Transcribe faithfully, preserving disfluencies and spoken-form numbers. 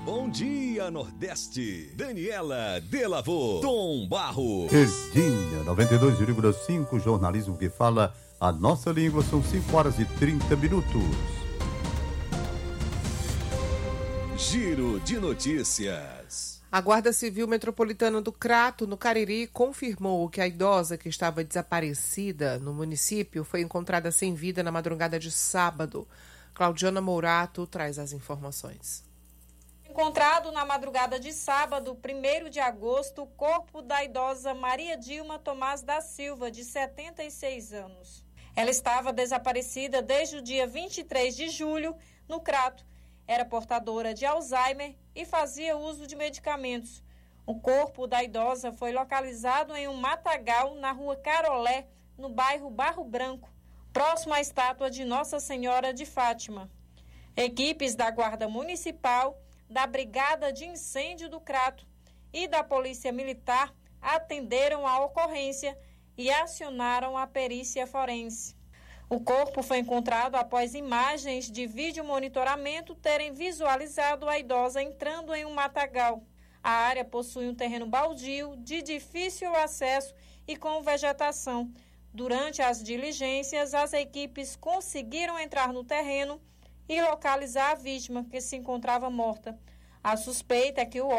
Bom dia, Nordeste. Daniela Delavô, Tom Barro. Verdinha, noventa e dois vírgula cinco, jornalismo que fala a nossa língua, são cinco horas e trinta minutos. Giro de notícias. A Guarda Civil Metropolitana do Crato, no Cariri, confirmou que a idosa que estava desaparecida no município foi encontrada sem vida na madrugada de sábado. Claudiana Mourato traz as informações. Encontrado na madrugada de sábado, primeiro de agosto, o corpo da idosa Maria Dilma Tomás da Silva, de setenta e seis anos. Ela estava desaparecida desde o dia vinte e três de julho, no Crato. Era portadora de Alzheimer e fazia uso de medicamentos. O corpo da idosa foi localizado em um matagal na rua Carolé, no bairro Barro Branco, próximo à estátua de Nossa Senhora de Fátima. Equipes da Guarda Municipal, da Brigada de Incêndio do Crato e da Polícia Militar atenderam a ocorrência e acionaram a perícia forense. O corpo foi encontrado após imagens de vídeo monitoramento terem visualizado a idosa entrando em um matagal. A área possui um terreno baldio, de difícil acesso e com vegetação. Durante as diligências, as equipes conseguiram entrar no terreno e localizar a vítima, que se encontrava morta. A suspeita é que o